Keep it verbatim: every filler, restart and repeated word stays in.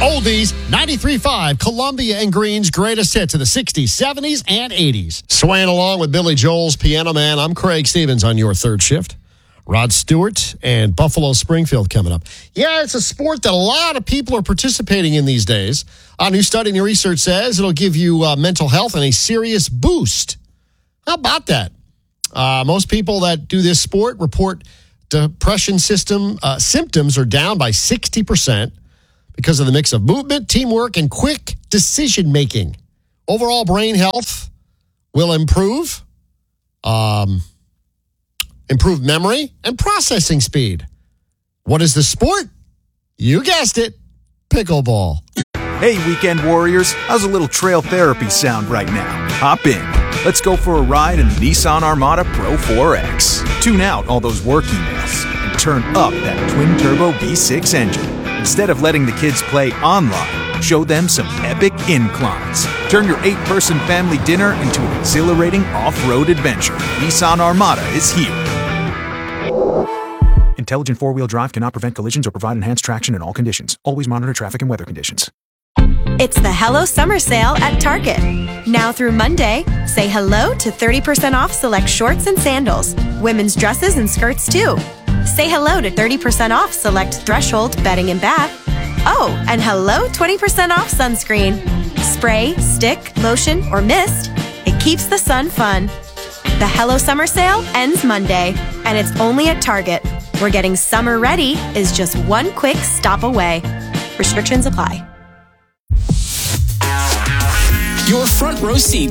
Oldies, ninety-three point five, Columbia and Green's greatest hits of the sixties, seventies, and eighties. Swaying along with Billy Joel's Piano Man, I'm Craig Stevens on your third shift. Rod Stewart and Buffalo Springfield coming up. Yeah, it's a sport that a lot of people are participating in these days. A new study, new research says it'll give you uh, mental health and a serious boost. How about that? Uh, most people that do this sport report depression system uh, symptoms are down by sixty percent because of the mix of movement, teamwork, and quick decision-making. Overall brain health will improve, um, improve memory and processing speed. What is the sport? You guessed it, pickleball. Hey, weekend warriors, how's a little trail therapy sound right now? Hop in. Let's go for a ride in the Nissan Armada Pro four X. Tune out all those work emails and turn up that twin-turbo V six engine. Instead of letting the kids play online, show them some epic inclines. Turn your eight-person family dinner into an exhilarating off-road adventure. Nissan Armada is here. Intelligent four-wheel drive cannot prevent collisions or provide enhanced traction in all conditions. Always monitor traffic and weather conditions. It's the Hello Summer Sale at Target. Now through Monday, say hello to thirty percent off select shorts and sandals, women's dresses and skirts too. Say hello to thirty percent off select Threshold bedding and bath. Oh, and hello twenty percent off sunscreen. Spray, stick, lotion, or mist. It keeps the sun fun. The Hello Summer Sale ends Monday, and it's only at Target, where getting summer ready is just one quick stop away. Restrictions apply. Your front row seat